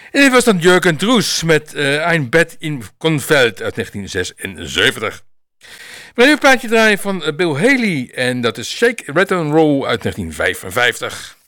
En dit was dan Jürgen Drews met Ein Bed in Konveld uit 1976. We gaan nu een plaatje draaien van Bill Haley en dat is Shake, Rattle and Roll uit 1955.